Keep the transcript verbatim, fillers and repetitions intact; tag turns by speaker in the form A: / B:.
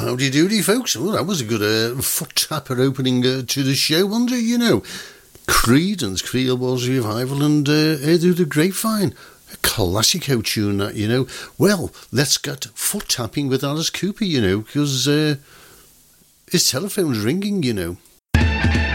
A: howdy doody, folks. Oh, that was a good uh, foot tapper opening uh, to the show, wasn't it? You know, Creedence, Clearwater's Revival, and uh, Air Through the Grapevine. A classico tune, that, you know. Well, let's get foot tapping with Alice Cooper, you know, because uh, his telephone's ringing, you know.